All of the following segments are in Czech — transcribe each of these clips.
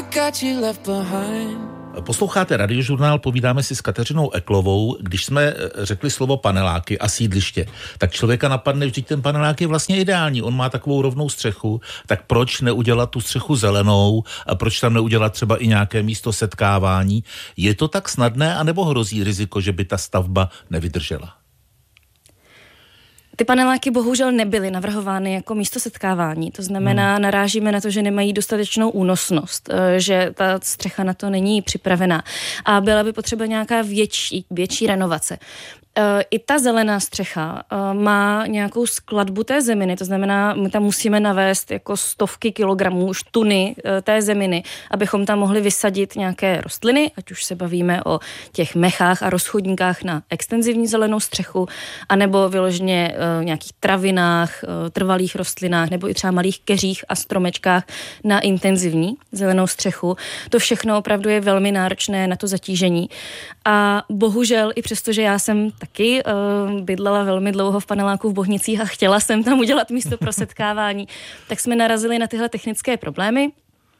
got you left behind. Posloucháte Radiožurnál, povídáme si s Kateřinou Eklovou. Když jsme řekli slovo paneláky a sídliště, tak člověka napadne, vždyť ten panelák je vlastně ideální. On má takovou rovnou střechu, tak proč neudělat tu střechu zelenou a proč tam neudělat třeba i nějaké místo setkávání? Je to tak snadné, anebo hrozí riziko, že by ta stavba nevydržela? Ty paneláky bohužel nebyly navrhovány jako místo setkávání. To znamená, narážíme na to, že nemají dostatečnou únosnost, že ta střecha na to není připravená a byla by potřeba nějaká větší renovace. I ta zelená střecha má nějakou skladbu té zeminy, to znamená, my tam musíme navést jako stovky kilogramů, už tuny té zeminy, abychom tam mohli vysadit nějaké rostliny, ať už se bavíme o těch mechách a rozchodníkách na extenzivní zelenou střechu, anebo vyloženě nějakých travinách, trvalých rostlinách, nebo i třeba malých keřích a stromečkách na intenzivní zelenou střechu. To všechno opravdu je velmi náročné na to zatížení. A bohužel, i přesto, že já jsem taky bydlela velmi dlouho v paneláku v Bohnicích a chtěla jsem tam udělat místo pro setkávání, tak jsme narazili na tyhle technické problémy.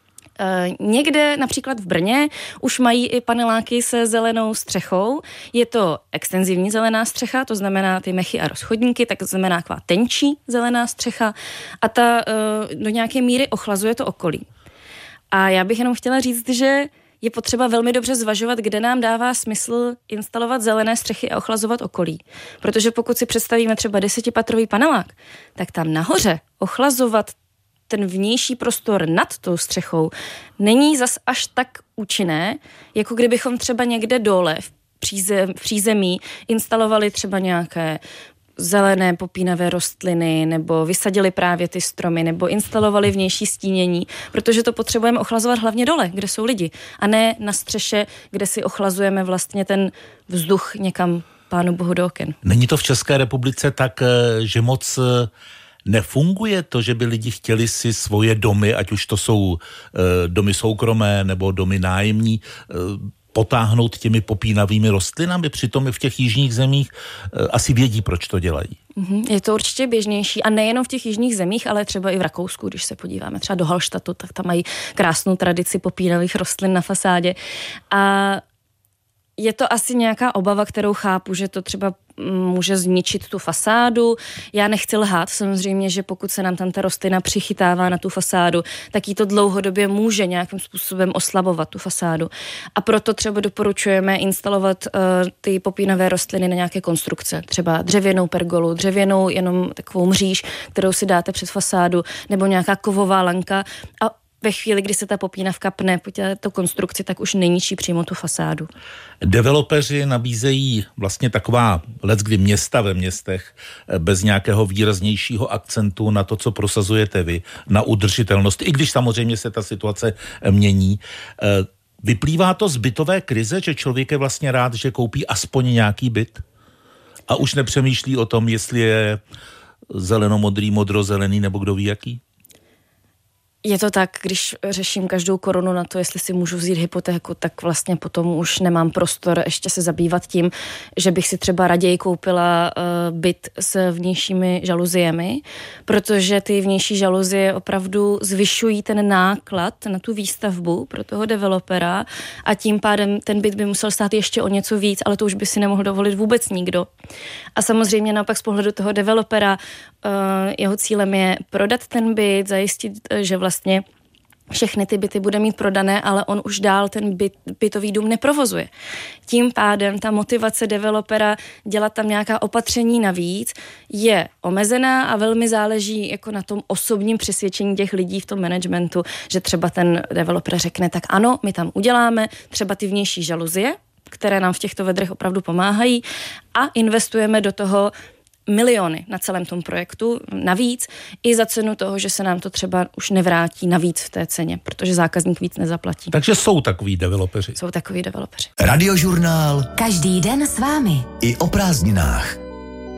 Někde, například v Brně, už mají i paneláky se zelenou střechou. Je to extenzivní zelená střecha, to znamená ty mechy a rozchodníky, tak znamená taková tenčí zelená střecha a ta do nějaké míry ochlazuje to okolí. A já bych jenom chtěla říct, že je potřeba velmi dobře zvažovat, kde nám dává smysl instalovat zelené střechy a ochlazovat okolí. Protože pokud si představíme třeba 10patrový panelák, tak tam nahoře ochlazovat ten vnější prostor nad tou střechou není zas až tak účinné, jako kdybychom třeba někde dole v přízemí instalovali třeba nějaké zelené popínavé rostliny, nebo vysadili právě ty stromy, nebo instalovali vnější stínění, protože to potřebujeme ochlazovat hlavně dole, kde jsou lidi, a ne na střeše, kde si ochlazujeme vlastně ten vzduch někam, pánu bohu, do oken. Není to v České republice tak, že moc nefunguje to, že by lidi chtěli si svoje domy, ať už to jsou domy soukromé nebo domy nájemní, potáhnout těmi popínavými rostlinami, přitom i v těch jižních zemích asi vědí, proč to dělají. Je to určitě běžnější a nejenom v těch jižních zemích, ale třeba i v Rakousku, když se podíváme třeba do Hallstatu, tak tam mají krásnou tradici popínavých rostlin na fasádě. A je to asi nějaká obava, kterou chápu, že to třeba může zničit tu fasádu. Já nechci lhát, samozřejmě, že pokud se nám tam ta rostlina přichytává na tu fasádu, tak jí to dlouhodobě může nějakým způsobem oslabovat tu fasádu. A proto třeba doporučujeme instalovat ty popínavé rostliny na nějaké konstrukce. Třeba dřevěnou pergolu, dřevěnou jenom takovou mříž, kterou si dáte před fasádu, nebo nějaká kovová lanka, a ve chvíli, kdy se ta popínavka pne po této konstrukci, tak už neníčí přímo tu fasádu. Developeři nabízejí vlastně taková leckdy města ve městech bez nějakého výraznějšího akcentu na to, co prosazujete vy, na udržitelnost, i když samozřejmě se ta situace mění. Vyplývá to z bytové krize, že člověk je vlastně rád, že koupí aspoň nějaký byt a už nepřemýšlí o tom, jestli je zelenomodrý, modrozelený nebo kdo ví jaký? Je to tak, když řeším každou korunu na to, jestli si můžu vzít hypotéku, tak vlastně potom už nemám prostor ještě se zabývat tím, že bych si třeba raději koupila byt s vnějšími žaluziemi, protože ty vnější žaluzie opravdu zvyšují ten náklad na tu výstavbu pro toho developera a tím pádem ten byt by musel stát ještě o něco víc, ale to už by si nemohl dovolit vůbec nikdo. A samozřejmě naopak z pohledu toho developera jeho cílem je prodat ten byt, zajistit, že vlastně všechny ty byty bude mít prodané, ale on už dál ten bytový dům neprovozuje. Tím pádem ta motivace developera dělat tam nějaká opatření navíc je omezená a velmi záleží jako na tom osobním přesvědčení těch lidí v tom managementu, že třeba ten developer řekne, tak ano, my tam uděláme třeba ty vnější žaluzie, které nám v těchto vedrech opravdu pomáhají, a investujeme do toho miliony na celém tom projektu navíc, i za cenu toho, že se nám to třeba už nevrátí navíc v té ceně, protože zákazník víc nezaplatí. Takže jsou takový developeři. Jsou takový developeři. Radiožurnál. Každý den s vámi. I o prázdninách.